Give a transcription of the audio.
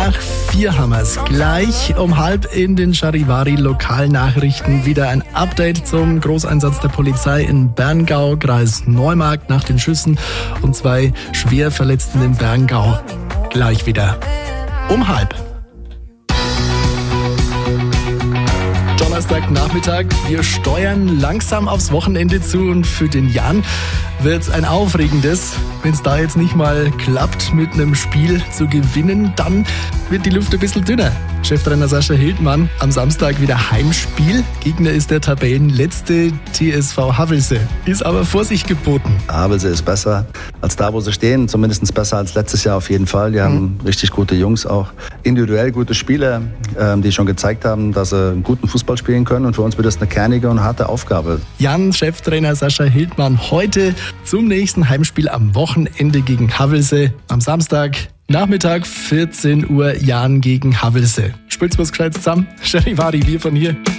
nach 4 haben wir's. Gleich um 3:30 in den Charivari-Lokalnachrichten wieder ein Update zum Großeinsatz der Polizei in Berngau, Kreis Neumarkt nach den Schüssen und 2 Schwerverletzten in Berngau. Gleich wieder um 3:30. Donnerstagnachmittag, wir steuern langsam aufs Wochenende zu und für den Jan wird's ein aufregendes. Wenn es da jetzt nicht mal klappt, mit einem Spiel zu gewinnen, dann wird die Luft ein bisschen dünner. Cheftrainer Sascha Hildmann am Samstag wieder Heimspiel. Gegner ist der Tabellenletzte TSV Havelse. Ist aber Vorsicht geboten. Havelse ist besser als da, wo sie stehen. Zumindest besser als letztes Jahr auf jeden Fall. Die haben richtig gute Jungs, auch individuell gute Spieler, die schon gezeigt haben, dass sie guten Fußball spielen können. Und für uns wird das eine kernige und harte Aufgabe. Jan, Cheftrainer Sascha Hildmann, heute zum nächsten Heimspiel am Wochenende gegen Havelse. Am Samstag Nachmittag 14 Uhr Jan gegen Havelse. Spielt's was Gescheites zusammen? Charivari, wir von hier.